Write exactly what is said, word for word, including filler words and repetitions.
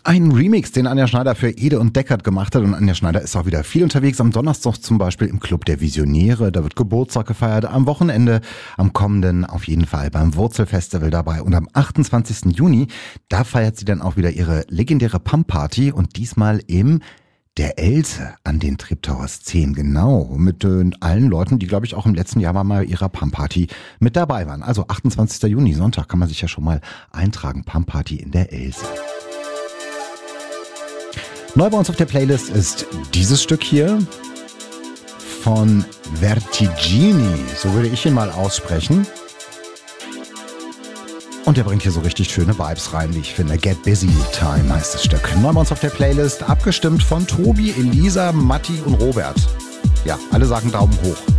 Ein Remix, den Anja Schneider für Ede und Deckard gemacht hat. Und Anja Schneider ist auch wieder viel unterwegs. Am Donnerstag zum Beispiel im Club der Visionäre. Da wird Geburtstag gefeiert. Am Wochenende, am kommenden auf jeden Fall beim Wurzelfestival dabei. Und am achtundzwanzigsten Juni, da feiert sie dann auch wieder ihre legendäre Pump-Party. Und diesmal im Der Else an den Treptower zehn. Genau, mit äh, allen Leuten, die, glaube ich, auch im letzten Jahr mal bei ihrer Pump-Party mit dabei waren. Also achtundzwanzigsten Juni, Sonntag, kann man sich ja schon mal eintragen. Pump-Party in der Else. Neu bei uns auf der Playlist ist dieses Stück hier von Vertigini, so würde ich ihn mal aussprechen. Und der bringt hier so richtig schöne Vibes rein, wie ich finde. Get Busy Time heißt das Stück. Neu bei uns auf der Playlist, abgestimmt von Tobi, Elisa, Matti und Robert. Ja, alle sagen Daumen hoch.